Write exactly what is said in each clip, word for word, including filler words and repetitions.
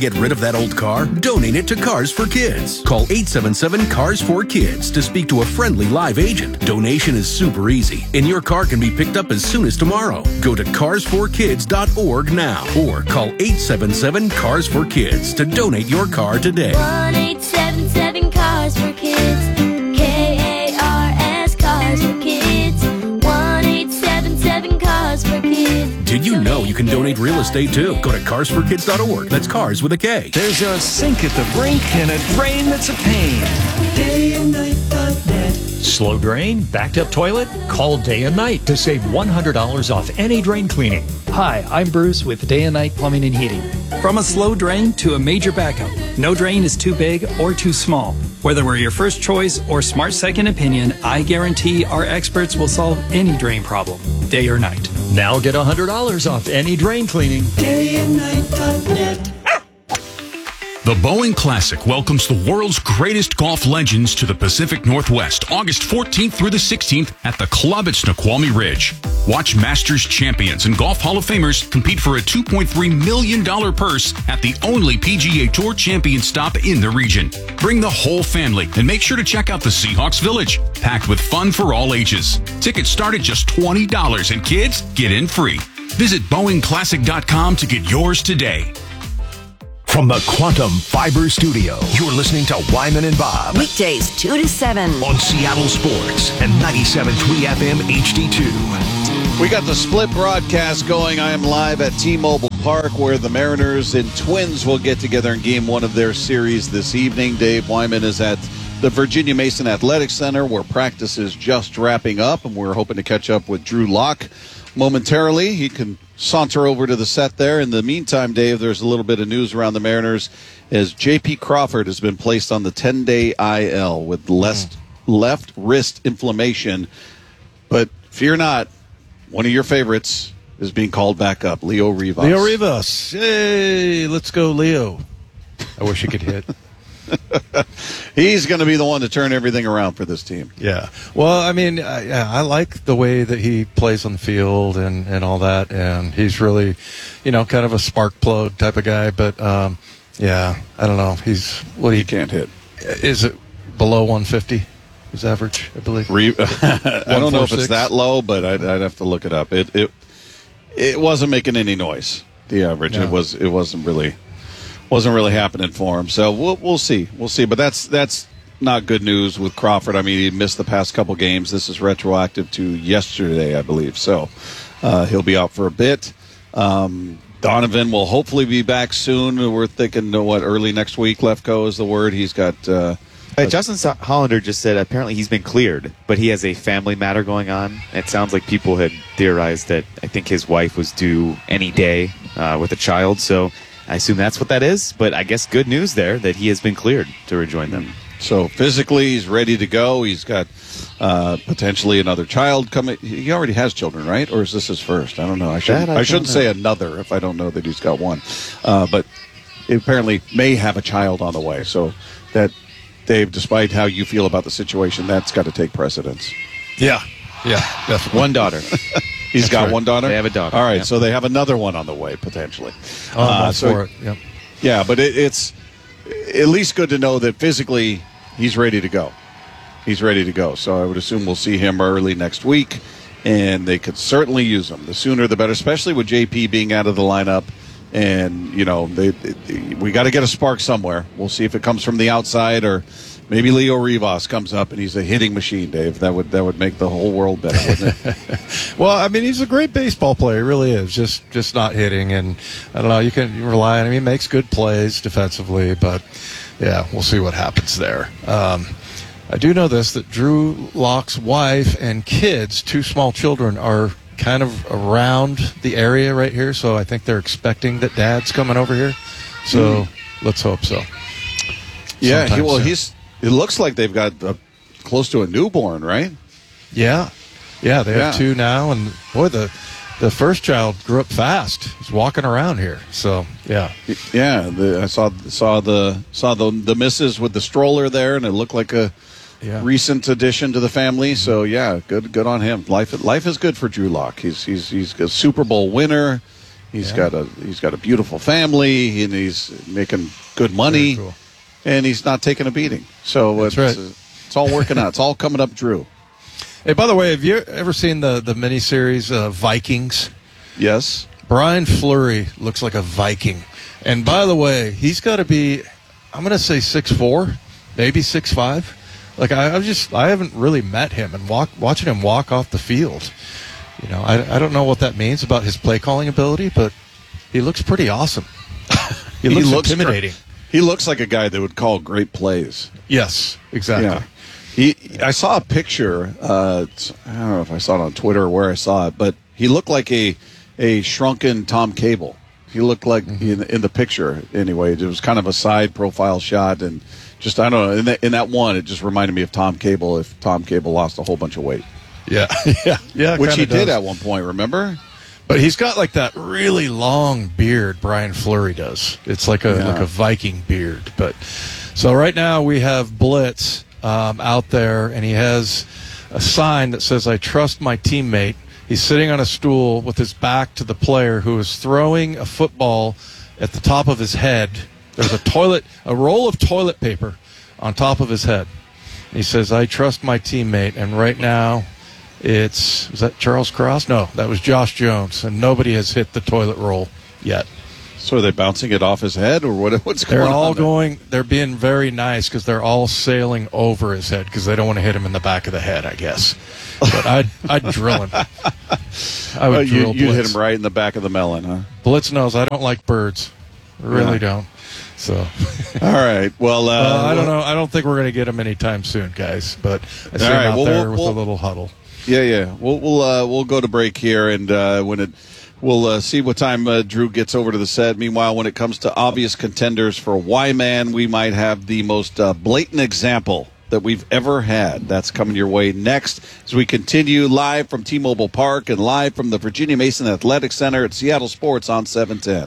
get rid of that old car? Donate it to Cars for Kids. Call eight seven seven, CARS four kids to speak to a friendly live agent. Donation is super easy, and your car can be picked up as soon as tomorrow. Go to cars for kids dot org now or call eight seven seven, CARS four kids to donate your car today. one eight seven seven, CARS four kids. K A R S, CARS four kids. one eight seven seven, CARS four kids. Did you know you can donate real estate too? Go to cars for kids dot org. That's cars with a K. There's a sink at the brink and a drain that's a pain. day and night dot net. Slow drain? Backed up toilet? Call Day and Night to save one hundred dollars off any drain cleaning. Hi, I'm Bruce with Day and Night Plumbing and Heating. From a slow drain to a major backup, no drain is too big or too small. Whether we're your first choice or smart second opinion, I guarantee our experts will solve any drain problem, day or night. Now get one hundred dollars off any drain cleaning. day and night dot net. The Boeing Classic welcomes the world's greatest golf legends to the Pacific Northwest, August fourteenth through the sixteenth at the club at Snoqualmie Ridge. Watch Masters champions and Golf Hall of Famers compete for a two point three million dollars purse at the only P G A Tour champion stop in the region. Bring the whole family and make sure to check out the Seahawks Village, packed with fun for all ages. Tickets start at just twenty dollars and kids get in free. Visit Boeing Classic dot com to get yours today. From the Quantum Fiber Studio, you're listening to Wyman and Bob. Weekdays, two to seven. On Seattle Sports and ninety-seven point three F M H D two. We got the split broadcast going. I am live at T-Mobile Park, where the Mariners and Twins will get together in game one of their series this evening. Dave Wyman is at the Virginia Mason Athletic Center, where practice is just wrapping up, and we're hoping to catch up with Drew Lock momentarily. He can saunter over to the set there. In the meantime, Dave, there's a little bit of news around the Mariners as J P Crawford has been placed on the ten-day I L with left, left wrist inflammation. But fear not, one of your favorites is being called back up, Leo Rivas. Leo Rivas. Hey, let's go, Leo. I wish he could hit. He's going to be the one to turn everything around for this team. Yeah. Well, I mean, I, yeah, I like the way that he plays on the field and, and all that. And he's really, you know, kind of a spark plug type of guy. But, um, yeah, I don't know. He's what he he can't hit. Is it below one fifty? His average, I believe. Re- I don't know if it's that low, but I'd, I'd have to look it up. It it it wasn't making any noise. The average. No. It was. It wasn't really. Wasn't really happening for him, so we'll we'll see, we'll see. But that's that's not good news with Crawford. I mean, he missed the past couple games. This is retroactive to yesterday, I believe. So uh, he'll be out for a bit. Um, Donovan will hopefully be back soon. We're thinking, uh, what, early next week. Lefko is the word. He's got. Uh, Uh, Justin Hollander just said apparently he's been cleared, but he has a family matter going on. It sounds like people had theorized that I think his wife was due any day uh, with a child, so I assume that's what that is. But I guess good news there that he has been cleared to rejoin them. So physically he's ready to go. He's got uh, potentially another child coming. He already has children, right? Or is this his first? I don't know. I shouldn't, I I shouldn't say another if I don't know that he's got one. Uh, but he apparently may have a child on the way. So that... Dave, despite how you feel about the situation, that's got to take precedence. Yeah, yeah, definitely. One daughter. He's That's got right. one daughter? They have a daughter. All right, yeah. so they have another one on the way, potentially. Oh, uh, so, for it. Yep. Yeah, but it, it's at least good to know that physically he's ready to go. He's ready to go. So I would assume we'll see him early next week, and they could certainly use him. The sooner the better, especially with J P being out of the lineup. And, you know, they, they, we got to get a spark somewhere. We'll see if it comes from the outside or maybe Leo Rivas comes up and he's a hitting machine, Dave. That would that would make the whole world better, wouldn't it? Well, I mean, he's a great baseball player. He really is. Just just not hitting. And, I don't know, you can you rely on him. He makes good plays defensively. But, yeah, we'll see what happens there. Um, I do know this, that Drew Lock's wife and kids, two small children, are – kind of around the area right here, so I think they're expecting that Dad's coming over here. So mm. let's hope so. Yeah, he, well, soon. he's. It looks like they've got a, close to a newborn, right? Yeah, yeah, they Yeah. have two now, and boy, the the first child grew up fast. He's walking around here, so yeah, yeah. The, I saw saw the saw the the missus with the stroller there, and it looked like a. Yeah. Recent addition to the family, so yeah, good, good on him. Life, life is good for Drew Lock. He's he's he's a Super Bowl winner. He's Yeah. got a he's got a beautiful family, and he's making good money, Very cool. and he's not taking a beating. So That's it's, right. uh, it's all working out. It's all coming up, Drew. Hey, by the way, have you ever seen the the miniseries uh, Vikings? Yes. Brian Fleury looks like a Viking. And by the way, he's got to be, I'm going to say six four, maybe six five. Like, I, I've just, I haven't really met him, and walk, watching him walk off the field, you know, I, I don't know what that means about his play calling ability, but he looks pretty awesome. He looks, looks intimidating. Great. He looks like a guy that would call great plays. Yes, exactly. Yeah. He, I saw a picture. Uh, I don't know if I saw it on Twitter or where I saw it, but he looked like a a shrunken Tom Cable. He looked like mm-hmm. in, in the picture anyway. It was kind of a side profile shot, and just I don't know. In that, in that one, it just reminded me of Tom Cable if Tom Cable lost a whole bunch of weight. Yeah, yeah, yeah. Which he does. did at one point. Remember? But he's got like that really long beard. Brian Fleury does. It's like a Yeah. like a Viking beard. But so right now we have Blitz um, out there, and he has a sign that says, "I trust my teammate." He's sitting on a stool with his back to the player who is throwing a football at the top of his head. There's a toilet, a roll of toilet paper on top of his head. And he says, "I trust my teammate." And right now, it's, was that Charles Cross? No, that was Josh Jones, and nobody has hit the toilet roll yet. So are they bouncing it off his head, or what? What's going They're on? all there? going, they're being very nice because they're all sailing over his head because they don't want to hit him in the back of the head, I guess. But I'd, I'd drill him. I would Oh, you, drill you'd hit Blitz. him right in the back of the melon, huh? Blitz knows I don't like birds. I really Yeah. don't. So, All right. Well, uh, uh, I don't know. I don't think we're going to get him anytime soon, guys. But I see All him right, out well, there we'll- with we'll- a little huddle. Yeah, yeah. We'll we'll uh, we'll go to break here, and uh, when it we'll uh, see what time uh, Drew gets over to the set. Meanwhile, when it comes to obvious contenders for Y-Man, we might have the most uh, blatant example that we've ever had. That's coming your way next as we continue live from T-Mobile Park and live from the Virginia Mason Athletic Center at Seattle Sports on seven ten.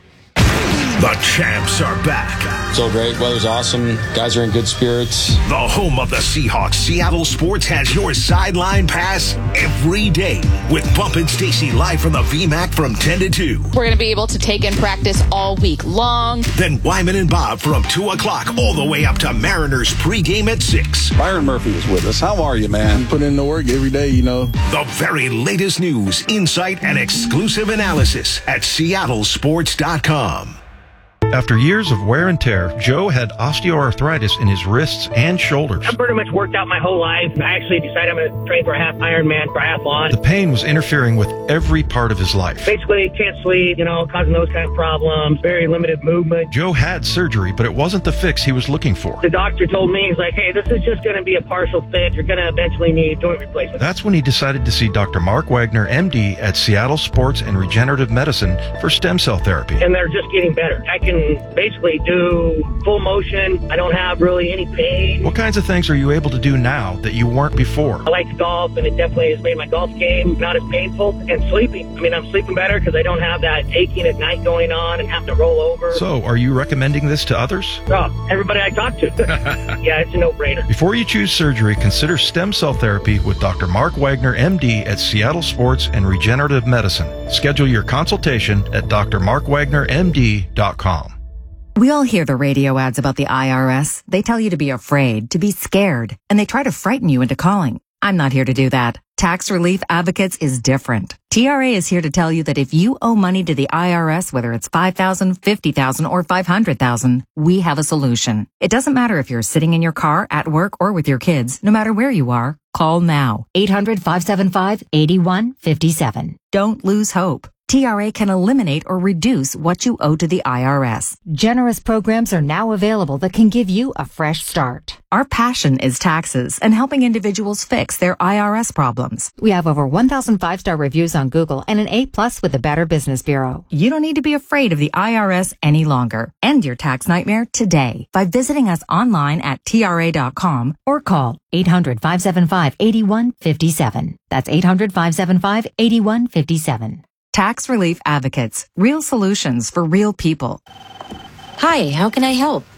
The champs are back. So great. Weather's awesome. Guys are in good spirits. The home of the Seahawks, Seattle Sports, has your sideline pass every day with Bump and Stacy live from the V MAC from ten to two. We're going to be able to take in practice all week long. Then Wyman and Bob from two o'clock all the way up to Mariners pregame at six. Byron Murphy is with us. How are you, man? Put in the work every day, you know. The very latest news, insight, and exclusive analysis at seattle sports dot com. After years of wear and tear, Joe had osteoarthritis in his wrists and shoulders. I've pretty much worked out my whole life. I actually decided I'm going to train for a half Ironman triathlon. The pain was interfering with every part of his life. Basically, can't sleep, you know, causing those kind of problems, very limited movement. Joe had surgery, but it wasn't the fix he was looking for. The doctor told me, he's like, hey, this is just going to be a partial fix. You're going to eventually need joint replacement. That's when he decided to see Doctor Mark Wagner, M D, at Seattle Sports and Regenerative Medicine for stem cell therapy. And they're just getting better. I can basically do full motion. I don't have really any pain. What kinds of things are you able to do now that you weren't before? I like to golf, and it definitely has made my golf game not as painful. And sleeping. I mean, I'm sleeping better because I don't have that aching at night going on and have to roll over. So, are you recommending this to others? Oh, everybody I talk to. Yeah, it's a no-brainer. Before you choose surgery, consider stem cell therapy with Doctor Mark Wagner, M D, at Seattle Sports and Regenerative Medicine. Schedule your consultation at d r mark wagner m d dot com. We all hear the radio ads about the I R S. They tell you to be afraid, to be scared, and they try to frighten you into calling. I'm not here to do that. Tax Relief Advocates is different. T R A is here to tell you that if you owe money to the I R S, whether it's five thousand dollars, fifty thousand dollars, or five hundred thousand dollars, we have a solution. It doesn't matter if you're sitting in your car, at work, or with your kids. No matter where you are, call now. eight hundred, five seven five, eight one five seven. Don't lose hope. T R A can eliminate or reduce what you owe to the I R S. Generous programs are now available that can give you a fresh start. Our passion is taxes and helping individuals fix their I R S problems. We have over one thousand five-star reviews on Google and an A plus with the Better Business Bureau. You don't need to be afraid of the I R S any longer. End your tax nightmare today by visiting us online at T R A dot com or call eight hundred, five seven five, eight one five seven. That's eight hundred, five seven five, eight one five seven. Tax Relief Advocates. Real solutions for real people. Hi, how can I help?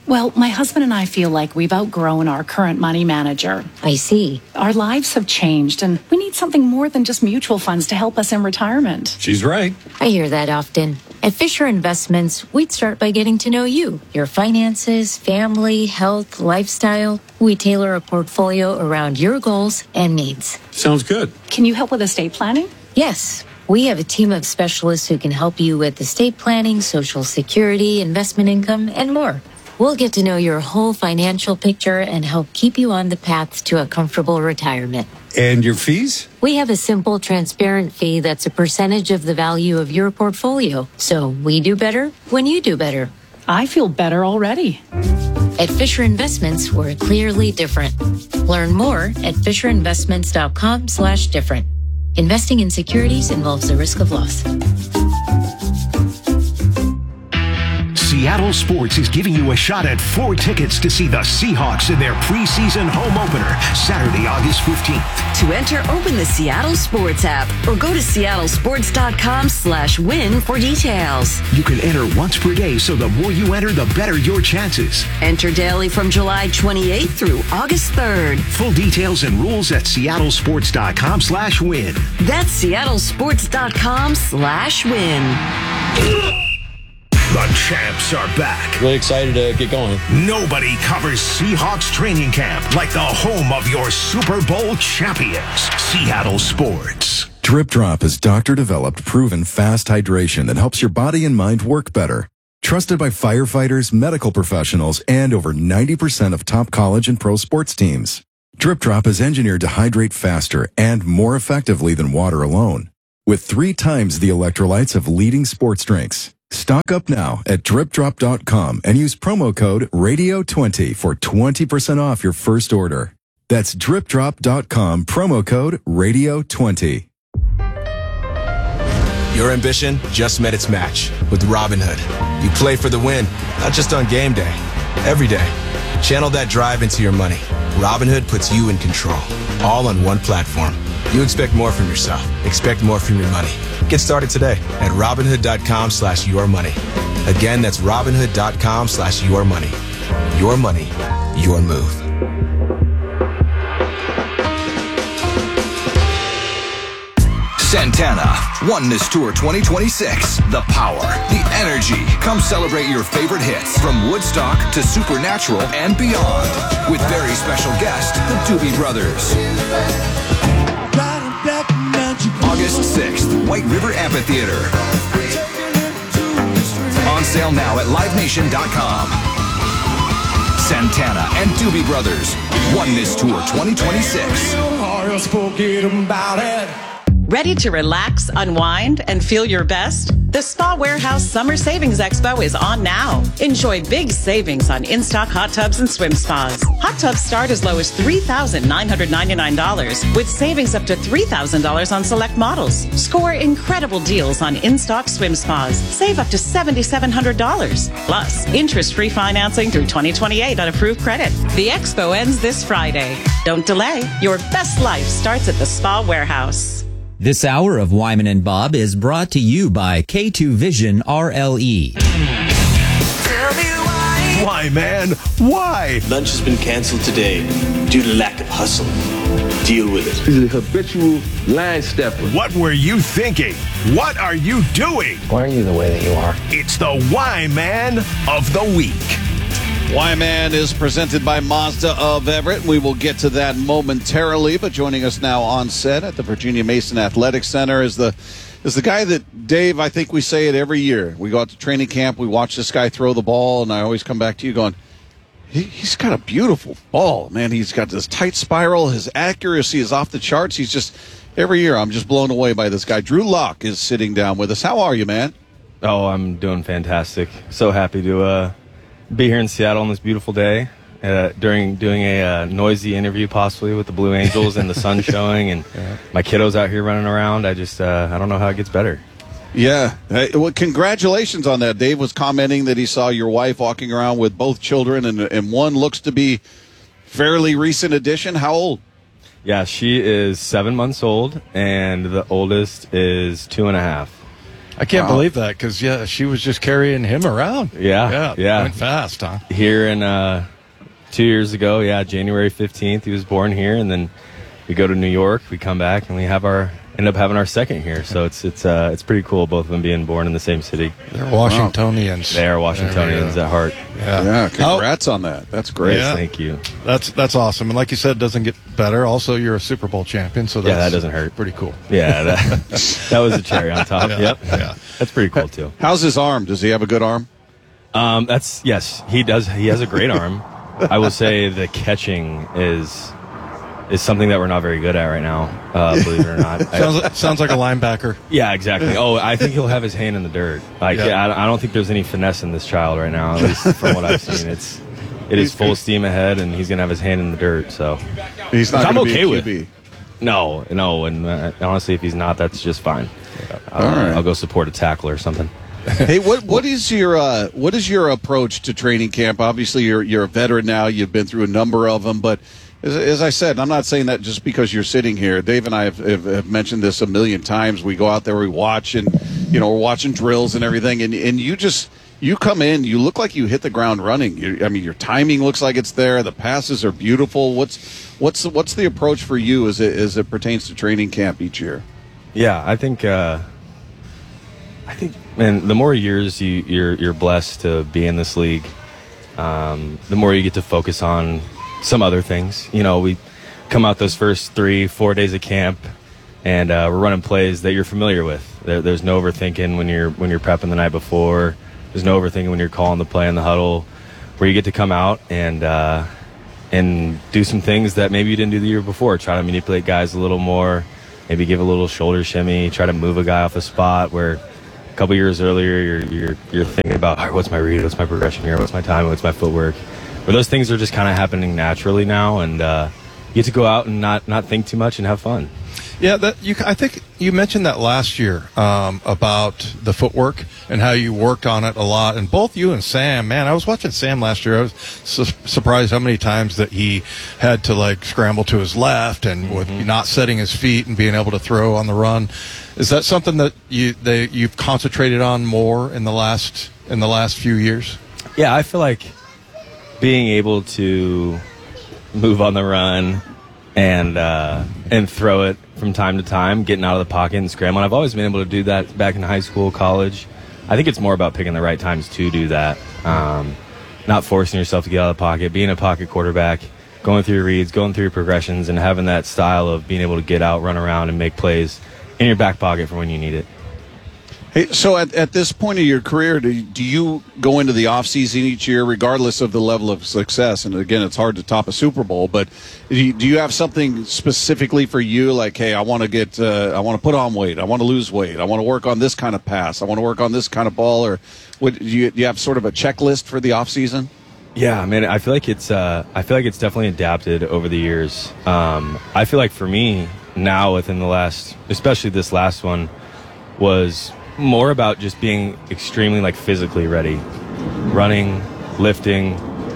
Well, my husband and I feel like we've outgrown our current money manager. I see. Our lives have changed, and we need something more than just mutual funds to help us in retirement. She's right. I hear that often. At Fisher Investments, we'd start by getting to know you, your finances, family, health, lifestyle. We tailor a portfolio around your goals and needs. Sounds good. Can you help with estate planning? Yes. We have a team of specialists who can help you with estate planning, Social Security, investment income, and more. We'll get to know your whole financial picture and help keep you on the path to a comfortable retirement. And your fees? We have a simple, transparent fee that's a percentage of the value of your portfolio. So we do better when you do better. I feel better already. At Fisher Investments, we're clearly different. Learn more at FisherInvestments.com slash different. Investing in securities involves the risk of loss. Seattle Sports is giving you a shot at four tickets to see the Seahawks in their preseason home opener, Saturday, August fifteenth. To enter, open the Seattle Sports app or go to seattlesports.com slash win for details. You can enter once per day, so the more you enter, the better your chances. Enter daily from July twenty-eighth through August third. Full details and rules at seattlesports.com slash win. That's seattlesports.com slash win. The champs are back. Really excited to get going. Nobody covers Seahawks training camp like the home of your Super Bowl champions, Seattle Sports. Drip Drop is doctor-developed, proven fast hydration that helps your body and mind work better. Trusted by firefighters, medical professionals, and over ninety percent of top college and pro sports teams. Drip Drop is engineered to hydrate faster and more effectively than water alone, with three times the electrolytes of leading sports drinks. Stock up now at drip drop dot com and use promo code radio twenty for twenty percent off your first order. That's drip drop dot com, promo code radio twenty. Your ambition just met its match with Robinhood. You play for the win, not just on game day, every day. Channel that drive into your money. Robinhood puts you in control, all on one platform. You expect more from yourself. Expect more from your money. Get started today at Robinhood.com slash your money. Again, that's Robinhood.com slash your money. Your money, your move. Santana, Oneness Tour twenty twenty-six. The power, the energy. Come celebrate your favorite hits from Woodstock to Supernatural and beyond. With very special guest, the Doobie Brothers. August sixth, White River Amphitheater. On sale now at live nation dot com. Santana and Doobie Brothers, Oneness Tour twenty twenty-six. Ready to relax, unwind, and feel your best? The Spa Warehouse Summer Savings Expo is on now. Enjoy big savings on in-stock hot tubs and swim spas. Hot tubs start as low as three thousand nine hundred ninety-nine dollars, with savings up to three thousand dollars on select models. Score incredible deals on in-stock swim spas. Save up to seven thousand seven hundred dollars. Plus, interest-free financing through twenty twenty-eight on approved credit. The expo ends this Friday. Don't delay. Your best life starts at the Spa Warehouse. This hour of Wyman and Bob is brought to you by K two Vision R L E. Why, man? Why? Lunch has been canceled today due to lack of hustle. Deal with it. He's a habitual line stepper. What were you thinking? What are you doing? Why are you the way that you are? It's the Why Man of the Week. Why Man is presented by Mazda of Everett. We will get to that momentarily, but joining us now on set at the Virginia Mason Athletic Center is the is the guy that, Dave, I think we say it every year. We go out to training camp, we watch this guy throw the ball, and I always come back to you going, he, he's got a beautiful ball, man. He's got this tight spiral. His accuracy is off the charts. He's just, every year I'm just blown away by this guy. Drew Lock is sitting down with us. How are you, man? Oh, I'm doing fantastic. So happy to uh, be here in Seattle on this beautiful day. Uh, during doing a uh, noisy interview possibly with the Blue Angels and the sun showing and yeah. my kiddos out here running around. I just, uh, I don't know how it gets better. Yeah. Hey, well, congratulations on that. Dave was commenting that he saw your wife walking around with both children, and, and one looks to be fairly recent addition. How old? Yeah, she is seven months old, and the oldest is two and a half. I can't Wow. believe that because, yeah, she was just carrying him around. Yeah, Yeah. yeah. Went fast, huh? Here in uh, two years ago, yeah, January fifteenth, he was born here, and then we go to New York, we come back, and we have our end up having our second here. So it's it's uh, it's pretty cool, both of them being born in the same city. They're Washingtonians. They are Washingtonians at heart. Yeah. Yeah, congrats on that. That's great. Yeah. Thank you. That's that's awesome. And like you said, it doesn't get better. Also, you're a Super Bowl champion, so that's Yeah, that doesn't hurt. Pretty cool. Yeah, that, that was a cherry on top. Yeah, Yep. yeah. That's pretty cool, too. How's his arm? Does he have a good arm? Um, that's yes, he does. He has a great arm. I will say the catching is is something that we're not very good at right now. Uh, believe it or not. sounds, like, sounds like a linebacker. Yeah, exactly. Oh, I think he'll have his hand in the dirt. Like, Yeah. yeah, I, I don't think there's any finesse in this child right now. At least from what I've seen, it's it is full steam ahead, and he's gonna have his hand in the dirt. So He's not Which I'm gonna be okay a with. Q B. No, no, and uh, honestly, if he's not, that's just fine. I'll, All right. I'll go support a tackle or something. Hey, what what is your uh, what is your approach to training camp? Obviously, you're you're a veteran now. You've been through a number of them, but as, as I said, I'm not saying that just because you're sitting here. Dave and I have, have, have mentioned this a million times. We go out there, we watch, and you know we're watching drills and everything, and and you just you come in, you look like you hit the ground running. You, I mean, your timing looks like it's there. The passes are beautiful. What's what's what's the approach for you as it as it pertains to training camp each year? Yeah, I think uh, I think man, the more years you, you're you're blessed to be in this league, um, the more you get to focus on some other things. You know, we come out those first three, four days of camp, and uh, we're running plays that you're familiar with. There, there's no overthinking when you're when you're prepping the night before. There's no overthinking when you're calling the play in the huddle. Where you get to come out and uh, and do some things that maybe you didn't do the year before. Try to manipulate guys a little more. Maybe give a little shoulder shimmy. Try to move a guy off the spot where a couple years earlier you're you're you're thinking about, all right, what's my read, what's my progression here, what's my time, what's my footwork. Where those things are just kind of happening naturally now, and uh, you get to go out and not not think too much and have fun. Yeah, that you. I think you mentioned that last year um, about the footwork and how you worked on it a lot. And both you and Sam, man, I was watching Sam last year. I was su- surprised how many times that he had to like scramble to his left and mm-hmm. with not setting his feet and being able to throw on the run. Is that something that you they you've concentrated on more in the last in the last few years? Yeah, I feel like being able to move on the run and uh, and throw it from time to time, getting out of the pocket and scrambling. I've always been able to do that back in high school, college. I think it's more about picking the right times to do that, um, not forcing yourself to get out of the pocket, being a pocket quarterback, going through your reads, going through your progressions, and having that style of being able to get out, run around, and make plays in your back pocket for when you need it. Hey, so at, at this point of your career, do, do you go into the offseason each year, regardless of the level of success? And again, it's hard to top a Super Bowl, but do you, do you have something specifically for you? Like, hey, I want to get, uh, I want to put on weight, I want to lose weight, I want to work on this kind of pass, I want to work on this kind of ball, or what, do you, do you have sort of a checklist for the offseason? Yeah, I mean, I feel like it's, uh, I feel like it's definitely adapted over the years. Um, I feel like for me now, within the last, especially this last one, was more about just being extremely like physically ready, running, lifting,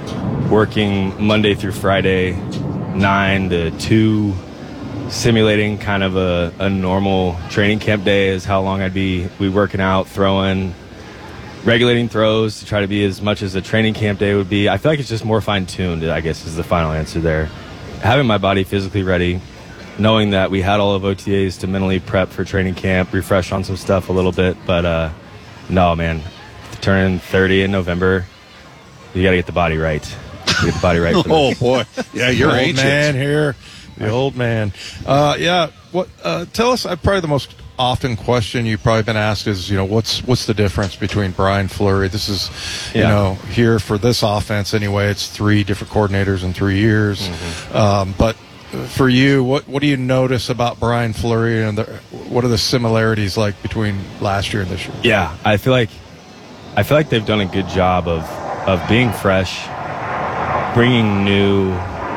working Monday through Friday, nine to two, simulating kind of a, a normal training camp day is how long I'd be we working out, throwing, regulating throws to try to be as much as a training camp day would be. I feel like it's just more fine-tuned, I guess, is the final answer there. Having my body physically ready, knowing that we had all of O T As to mentally prep for training camp, refresh on some stuff a little bit. But, uh, no, man, turning thirty in November, you got to get the body right. You get the body right. For Oh, boy. Yeah, you're the old ancient. man here. The old man. Uh, yeah. What? Uh, tell us, uh, probably the most often question you've probably been asked is, you know, what's what's the difference between Brian Fleury? This is, you Yeah. know, here for this offense anyway, it's three different coordinators in three years. Mm-hmm. Um, but for you, what what do you notice about Brian Fleury, and the, what are the similarities like between last year and this year? Yeah, I feel like I feel like they've done a good job of of being fresh, bringing new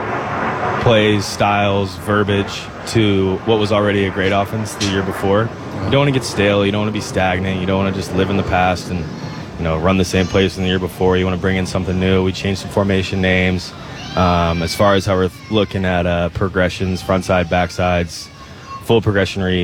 plays, styles, verbiage to what was already a great offense the year before. You don't want to get stale. You don't want to be stagnant. You don't want to just live in the past and, you know, run the same plays from the year before. You want to bring in something new. We changed some formation names. Um, as far as how we're looking at uh, progressions, front side, back sides, full progression read.